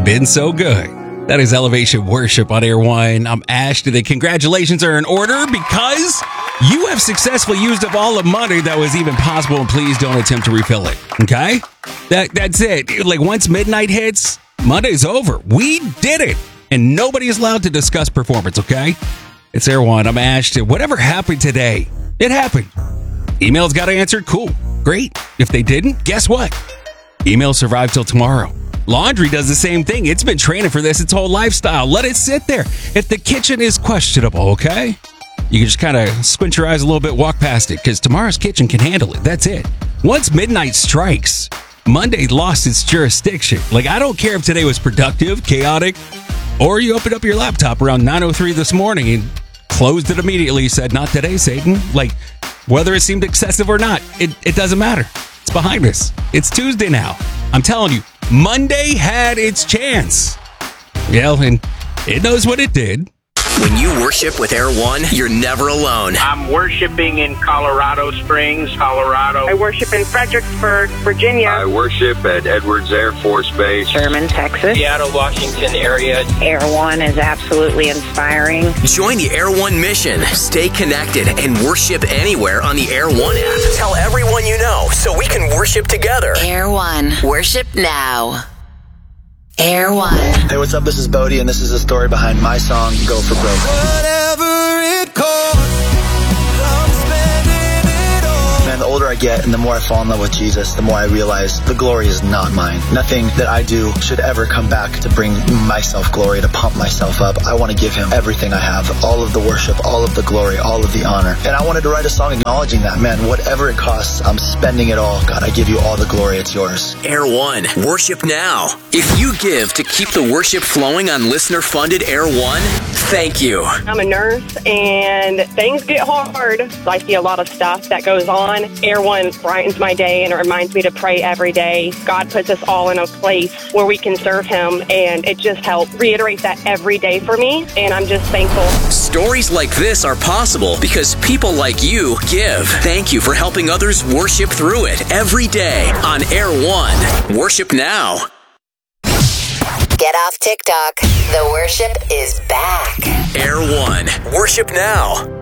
been so good. That is Elevation Worship on Air One. I'm Ash. Today, congratulations are in order because you have successfully used up all the money that was even possible, and please don't attempt to refill it. Okay? That's it. Like, once midnight hits, Monday's over. We did it. And nobody is allowed to discuss performance, okay? It's Air One. I'm Ash. Whatever happened today, it happened. Emails got answered. Cool. Great. If they didn't, guess what? Emails survive till tomorrow. Laundry does the same thing. It's been training for this its whole lifestyle. Let it sit there. If the kitchen is questionable, okay? You can just kind of squint your eyes a little bit, walk past it, because tomorrow's kitchen can handle it. That's it. Once midnight strikes, Monday lost its jurisdiction. Like, I don't care if today was productive, chaotic, or you opened up your laptop around 9:03 this morning and closed it immediately, said, "Not today, Satan." Like, whether it seemed excessive or not, it doesn't matter. It's behind us. It's Tuesday now. I'm telling you, Monday had its chance. Yeah, and it knows what it did. When you worship with Air One, you're never alone. I'm worshiping in Colorado Springs, Colorado. I worship in Fredericksburg, Virginia. I worship at Edwards Air Force Base. Sherman, Texas. Seattle, Washington area. Air One is absolutely inspiring. Join the Air One mission. Stay connected and worship anywhere on the Air One app. Tell everyone you know so we can worship together. Air One. Worship now. Air One. Hey, what's up? This is Bodie, and this is the story behind my song, Go for Broke. Whatever it costs, I'm spending it all. Man, the older I get and the more I fall in love with Jesus, the more I realize the glory is not mine. Nothing that I do should ever come back to bring myself glory, to pump myself up. I want to give him everything I have, all of the worship, all of the glory, all of the honor. And I wanted to write a song acknowledging that. Man, whatever it costs, I'm spending it all. God, I give you all the glory. It's yours. Air One. Worship now. If you give to keep the worship flowing on listener-funded Air One, thank you. I'm a nurse, and things get hard. I see a lot of stuff that goes on. Air One brightens my day, and it reminds me to pray every day. God puts us all in a place where we can serve him, and it just helps reiterate that every day for me, and I'm just thankful. Stories like this are possible because people like you give. Thank you for helping others worship through it every day on Air One. Worship now. Get off TikTok. The worship is back. Air One. Worship now.